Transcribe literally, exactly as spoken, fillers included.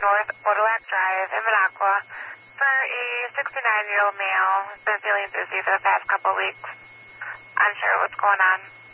North Odoac Drive in Minocqua for a sixty-nine-year-old male who's been feeling dizzy for the past couple of weeks. Unsure what's going on.